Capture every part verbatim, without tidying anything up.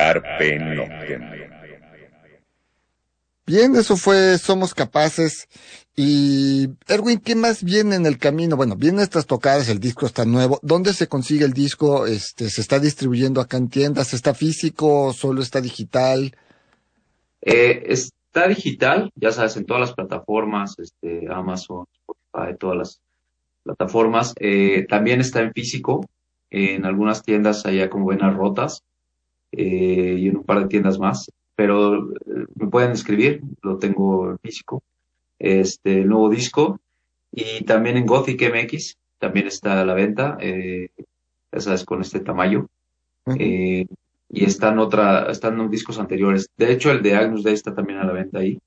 Carpe Noctem. Bien, eso fue Somos Capaces. Y, Erwin, ¿qué más viene en el camino? Bueno, vienen estas tocadas, el disco está nuevo. ¿Dónde se consigue el disco? Este, ¿se está distribuyendo acá en tiendas? ¿Está físico? ¿Solo está digital? Eh, está digital, ya sabes, en todas las plataformas, este, Amazon, Spotify, todas las plataformas. Eh, también está en físico, en algunas tiendas allá como Venas Rotas, eh, y en un par de tiendas más. Pero eh, me pueden escribir, lo tengo en físico. Este, el nuevo disco. Y también en Gothic M X, también está a la venta, eh, ya sabes, con este tamaño. Ujú. Eh, y están otra, están en discos anteriores. De hecho, el de Agnus Dei está también a la venta ahí.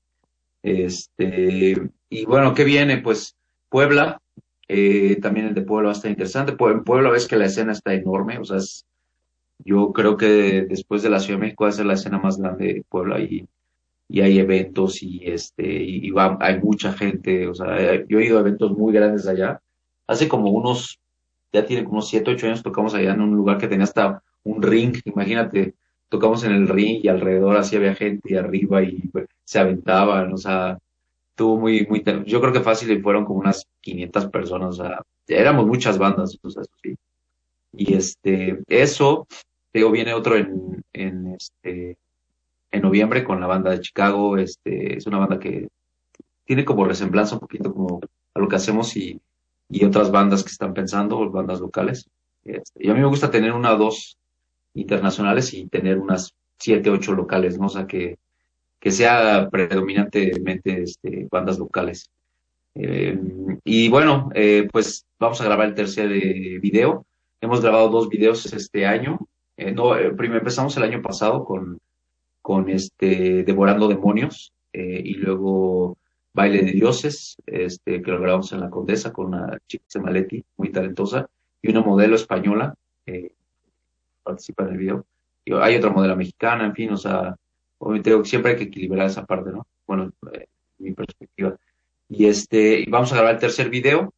Este, y bueno, ¿qué viene? Pues Puebla, eh, también el de Puebla va a estar interesante. Pue- En Puebla ves que la escena está enorme, o sea, es- yo creo que después de la Ciudad de México va a ser la escena más grande de Puebla y, y hay eventos y este, y, y va, hay mucha gente, o sea, eh, yo he ido a eventos muy grandes allá. Hace como unos, ya tiene como unos siete, ocho años tocamos allá en un lugar que tenía hasta un ring, imagínate, tocamos en el ring y alrededor así había gente y arriba y pues, se aventaban, o sea, estuvo muy, muy, te- yo creo que fácil y fueron como unas quinientas personas, o sea, éramos muchas bandas, o sea, eso sí. Y este, eso, te digo, viene otro en, en este, en noviembre con la banda de Chicago, este, es una banda que tiene como resemblanza un poquito como a lo que hacemos y, y otras bandas que están pensando, bandas locales. Este, y a mí me gusta tener una o dos internacionales y tener unas siete, ocho locales, ¿no? O sea, que, que sea predominantemente este, bandas locales. Eh, y bueno, eh, pues vamos a grabar el tercer eh, video. Hemos grabado dos videos este año. Eh, no, eh, primero empezamos el año pasado con, con este Devorando Demonios, eh, y luego Baile de Dioses, este, que lo grabamos en la Condesa con una chica de Maletti, muy talentosa, y una modelo española, eh, participa en el video. Y hay otra modelo mexicana, en fin, o sea, obviamente digo que siempre hay que equilibrar esa parte, ¿no? Bueno, eh, mi perspectiva. Y este, y vamos a grabar el tercer video,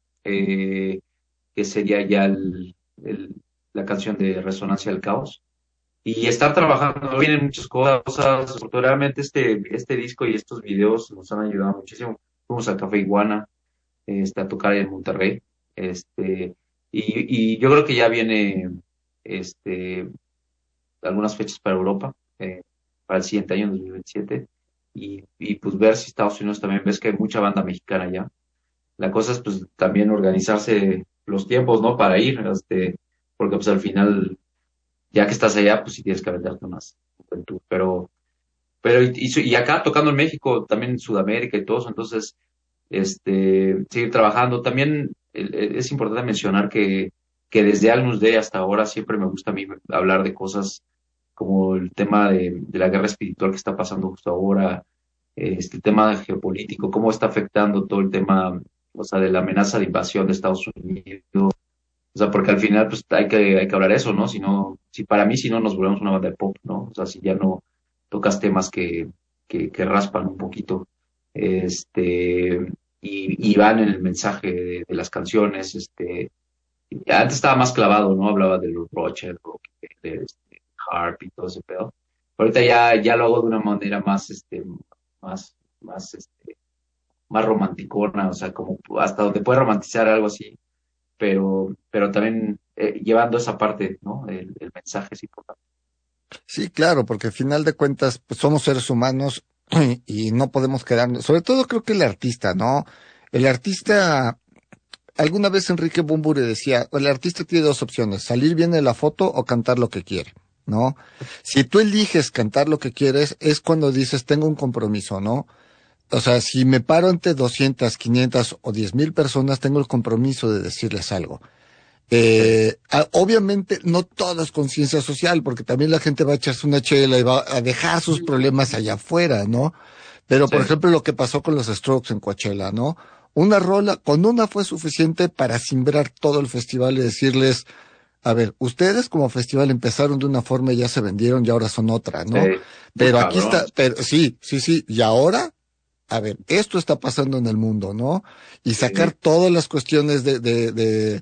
eh, que sería ya el, el- la canción de Resonancia del Caos. Y estar trabajando, vienen muchas cosas. Afortunadamente este, este disco y estos videos nos han ayudado muchísimo. Fuimos al Café Iguana, este, a tocar en Monterrey. Este, y, y yo creo que ya viene este, algunas fechas para Europa, eh, para el siguiente año, dos mil veintisiete. Y, y pues ver si Estados Unidos también, ves que hay mucha banda mexicana ya. La cosa es pues también organizarse los tiempos, ¿no? Para ir, este, porque pues al final, ya que estás allá, pues sí tienes que aventarte más el tour. Pero, pero y, y, su- y acá tocando en México, también en Sudamérica y todo eso, entonces, este, seguir trabajando. También el- el- es importante mencionar que, que desde Agnus Dei hasta ahora siempre me gusta a mí hablar de cosas como el tema de, de la guerra espiritual que está pasando justo ahora, este tema geopolítico, cómo está afectando todo el tema, o sea, de la amenaza de invasión de Estados Unidos. O sea, porque al final pues hay que, hay que hablar eso, ¿no? Si no, si para mí si no nos volvemos una banda de pop, ¿no? O sea, si ya no tocas temas que, que, que raspan un poquito, este, y, y van en el mensaje de, de las canciones, este, antes estaba más clavado, ¿no? Hablaba de los Rocher, de, de, este, Harp y todo ese pedo. Ahorita ya, ya lo hago de una manera más, este, más, más, este, más romanticona, o sea, como hasta donde puede romantizar algo así, pero, pero también eh, llevando esa parte, ¿no? El, el mensaje es importante. Sí, claro, porque al final de cuentas, pues somos seres humanos y no podemos quedarnos, sobre todo creo que el artista, ¿no? El artista, alguna vez Enrique Bunbury decía, el artista tiene dos opciones, salir bien en la foto o cantar lo que quiere, ¿no? Si tú eliges cantar lo que quieres, es cuando dices, tengo un compromiso, ¿no? O sea, si me paro ante doscientas, quinientas o diez mil personas, tengo el compromiso de decirles algo. Sí, Eh, a- obviamente no todo es conciencia social, porque también la gente va a echarse una chela y va a dejar sus problemas allá afuera, ¿no? Pero, por sí, ejemplo, lo que pasó con los Strokes en Coachella, ¿no? Una rola, con una fue suficiente para simbrar todo el festival y decirles, a ver, ustedes como festival empezaron de una forma y ya se vendieron y ahora son otra, ¿no? sí, muy Pero aquí cabrón. está, pero sí, sí, sí, y ahora, a ver, esto está pasando en el mundo, ¿no? Y sacar Sí, todas las cuestiones de, de, de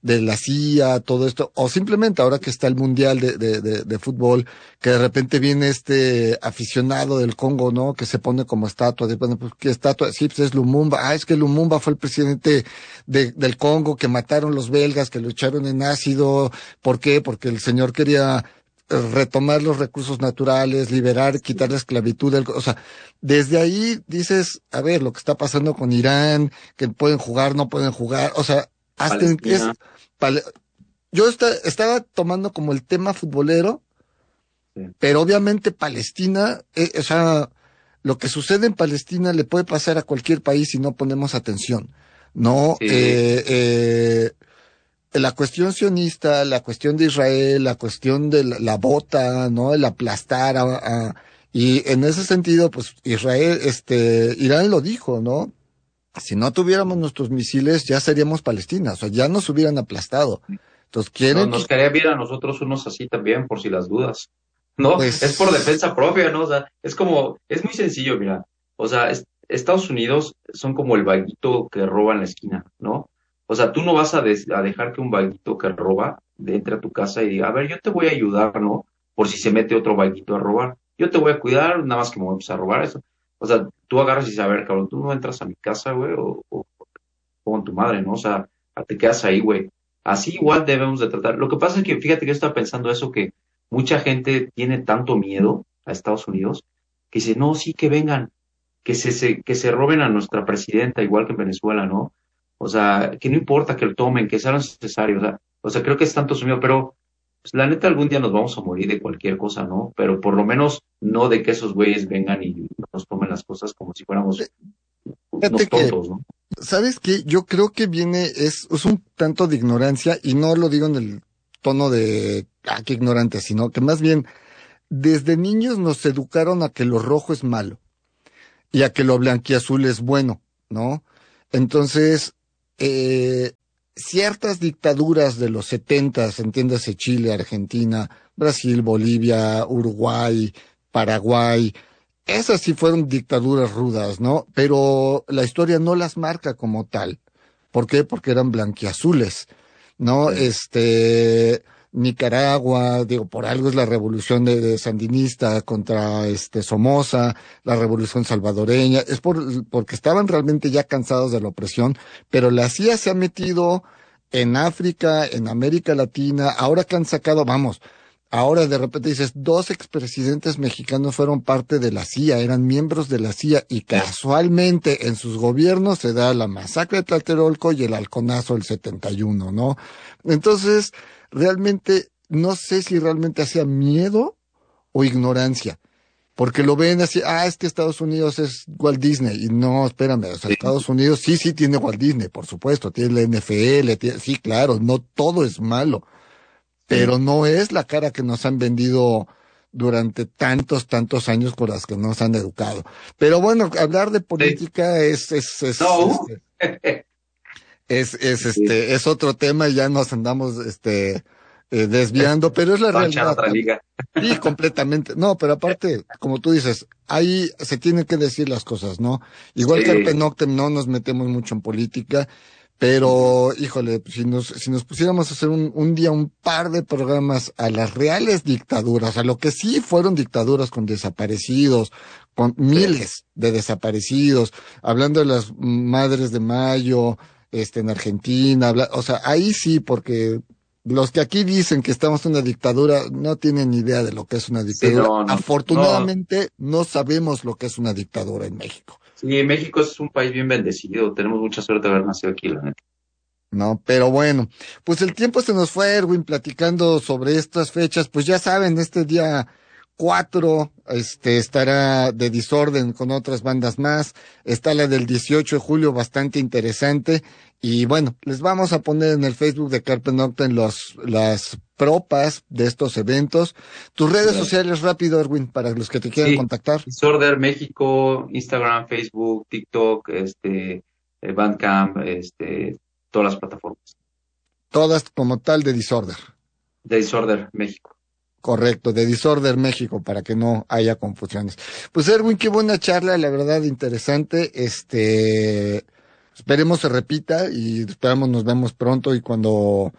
de la C I A, todo esto, o simplemente ahora que está el Mundial de, de, de, de fútbol, que de repente viene este aficionado del Congo, ¿no? Que se pone como estatua, de, bueno, pues, ¿qué estatua? Sí, pues es Lumumba. Ah, es que Lumumba fue el presidente de, del Congo, que mataron los belgas, que lo echaron en ácido. ¿Por qué? Porque el señor quería retomar los recursos naturales, liberar, quitar la esclavitud, del, o sea, desde ahí dices, a ver, lo que está pasando con Irán, que pueden jugar, no pueden jugar, o sea, hasta en que es, pale, yo está, estaba tomando como el tema futbolero, sí. Pero obviamente Palestina, eh, o sea, lo que sucede en Palestina le puede pasar a cualquier país si no ponemos atención, ¿no? Sí. Eh, eh, la cuestión sionista, la cuestión de Israel, la cuestión de la, la bota, ¿no? El aplastar a, a, y en ese sentido, pues Israel, este, Irán lo dijo, ¿no? Si no tuviéramos nuestros misiles, ya seríamos Palestina, o sea, ya nos hubieran aplastado. Entonces quieren. No, nos quería bien a nosotros unos así también, por si las dudas. No, pues... es por defensa propia, ¿no? O sea, es como, es muy sencillo, mira. O sea, es, Estados Unidos son como el vaguito que roba en la esquina, ¿no? O sea, tú no vas a, des, a dejar que un vaguito que roba entre a tu casa y diga, a ver, yo te voy a ayudar, ¿no? Por si se mete otro vaguito a robar. Yo te voy a cuidar, nada más que me voy a empezar a robar eso. O sea, tú agarras y dices, a ver, cabrón, tú no entras a mi casa, güey, o, o, o con tu madre, ¿no? O sea, te quedas ahí, güey. Así igual debemos de tratar. Lo que pasa es que, fíjate que yo estaba pensando eso, que mucha gente tiene tanto miedo a Estados Unidos, que dice, no, sí, que vengan, que se, se, que se roben a nuestra presidenta, igual que en Venezuela, ¿no? O sea, que no importa que lo tomen, que sea necesario, o sea, o sea, creo que es tanto su miedo, pero pues, la neta algún día nos vamos a morir de cualquier cosa, ¿no? Pero por lo menos no de que esos güeyes vengan y nos tomen las cosas como si fuéramos unos tontos, ¿no? ¿Sabes qué? Yo creo que viene, es, es un tanto de ignorancia, y no lo digo en el tono de, ah, qué ignorante, sino que más bien, desde niños nos educaron a que lo rojo es malo, y a que lo blanquiazul es bueno, ¿no? Entonces, eh, ciertas dictaduras de los setentas, entiéndase Chile, Argentina, Brasil, Bolivia, Uruguay, Paraguay, esas sí fueron dictaduras rudas, ¿no? Pero la historia no las marca como tal. ¿Por qué? Porque eran blanquiazules, ¿no? Sí. Este, Nicaragua, digo, por algo es la revolución de, de sandinista contra este Somoza, la revolución salvadoreña, es por, porque estaban realmente ya cansados de la opresión, pero la C I A se ha metido en África, en América Latina, ahora que han sacado, vamos, ahora de repente dices, dos expresidentes mexicanos fueron parte de la C I A, eran miembros de la C I A, y casualmente en sus gobiernos se da la masacre de Tlatelolco y el halconazo del setenta y uno, ¿no? Entonces, realmente, no sé si realmente hacía miedo o ignorancia, porque lo ven así, ah, es que Estados Unidos es Walt Disney, y no, espérame, o sea, sí. Estados Unidos sí, sí tiene Walt Disney, por supuesto, tiene la N F L, tiene, sí, claro, no todo es malo, pero no es la cara que nos han vendido durante tantos, tantos años con las que nos han educado. Pero bueno, hablar de política sí. es, es, es, no. este, es, es, sí. este, es otro tema y ya nos andamos, este, eh, desviando, pero es la realidad. Otra liga. Sí, completamente. No, pero aparte, como tú dices, ahí se tienen que decir las cosas, ¿no? Igual sí. que Carpe Noctem no nos metemos mucho en política, pero, híjole, si nos, si nos pusiéramos a hacer un, un día un par de programas a las reales dictaduras, a lo que sí fueron dictaduras con desaparecidos, con miles de desaparecidos, hablando de las Madres de Mayo, este, en Argentina, habla, o sea, ahí sí, porque los que aquí dicen que estamos en una dictadura no tienen ni idea de lo que es una dictadura. Sí, no, no, Afortunadamente, no. no sabemos lo que es una dictadura en México. Sí, México es un país bien bendecido. Tenemos mucha suerte de haber nacido aquí, la neta. No, pero bueno, pues el tiempo se nos fue, Erwin, platicando sobre estas fechas. Pues ya saben, este día cuatro, este, estará de Disorden con otras bandas más. Está la del dieciocho de julio, bastante interesante. Y bueno, les vamos a poner en el Facebook de Carpe Noctem los, las propas de estos eventos. Tus redes sí. sociales rápido, Erwin, para los que te quieran sí. contactar. Disorder México, Instagram, Facebook, TikTok, este, Bandcamp, este, todas las plataformas. Todas como tal de Disorder. De Disorder México. Correcto, de Disorder México, para que no haya confusiones. Pues Erwin, qué buena charla, la verdad, interesante. Este, esperemos se repita y esperamos nos vemos pronto y cuando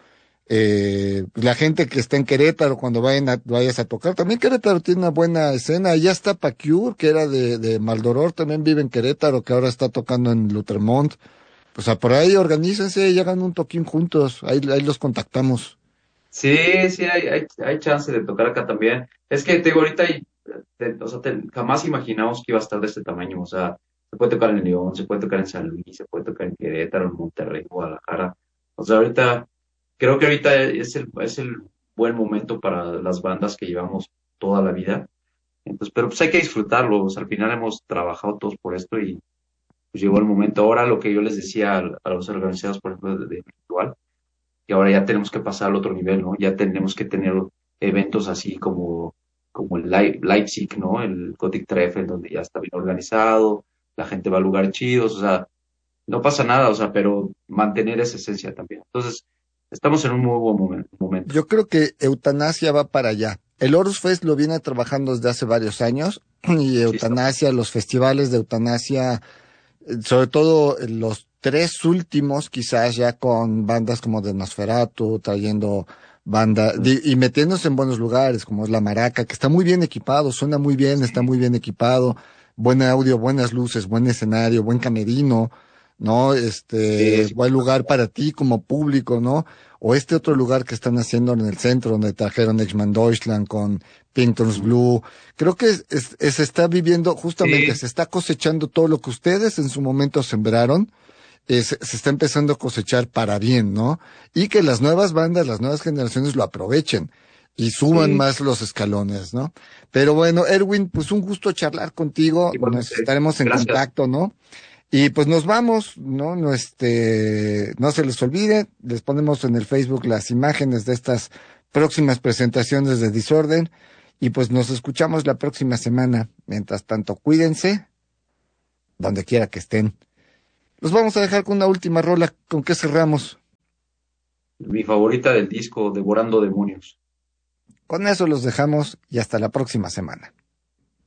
eh, la gente que está en Querétaro, cuando vayan a, vayas a tocar, también Querétaro tiene una buena escena, ya está Pacure, que era de, de Maldoror, también vive en Querétaro, que ahora está tocando en Lutremont. O sea, por ahí organícense y hagan un toquín juntos, ahí, ahí los contactamos. Sí, sí, hay, hay, hay chance de tocar acá también. Es que te digo, ahorita hay, te- o sea, te- jamás imaginamos que iba a estar de este tamaño. O sea, se puede tocar en León, se puede tocar en San Luis, se puede tocar en Querétaro, en Monterrey, Guadalajara. O sea, ahorita, creo que ahorita es el, es el buen momento para las bandas que llevamos toda la vida. Entonces, pero pues hay que disfrutarlo. O sea, al final hemos trabajado todos por esto y pues llegó el momento. Ahora lo que yo les decía a, a los organizados, por ejemplo, de, de Virtual, y ahora ya tenemos que pasar al otro nivel, ¿no? Ya tenemos que tener eventos así como, como el Lei- Leipzig, ¿no? El Gothic Treffen, donde ya está bien organizado, la gente va a lugares chidos, o sea, no pasa nada, o sea, pero mantener esa esencia también. Entonces, estamos en un muy buen momen- momento. Yo creo que Eutanasia va para allá. El Horus Fest lo viene trabajando desde hace varios años y Sí, está. Eutanasia, los festivales de Eutanasia, eh, sobre todo eh, los tres últimos, quizás ya con bandas como de Nosferatu, trayendo banda di- y metiéndose en buenos lugares, como es La Maraca, que está muy bien equipado, suena muy bien, está muy bien equipado, buen audio, buenas luces, buen escenario, buen camerino, ¿no? Sí, Este, sí, buen lugar para ti como público, ¿no? O este otro lugar que están haciendo en el centro, donde trajeron Exman Deutschland con Pinktons Blue. Creo que es, es- es- se está viviendo, justamente, sí, se está cosechando todo lo que ustedes en su momento sembraron, eh, se, se está empezando a cosechar para bien, ¿no? Y que las nuevas bandas, las nuevas generaciones lo aprovechen y suban sí. más los escalones, ¿no? Pero bueno, Erwin, pues un gusto charlar contigo, nos Igualmente, estaremos en gracias. contacto, ¿no? Y pues nos vamos, ¿no? No, este, no se les olvide, les ponemos en el Facebook las imágenes de estas próximas presentaciones de Disorden y pues nos escuchamos la próxima semana. Mientras tanto, cuídense, donde quiera que estén. Los vamos a dejar con una última rola, ¿con qué cerramos? Mi favorita del disco, Devorando Demonios. Con eso los dejamos y hasta la próxima semana.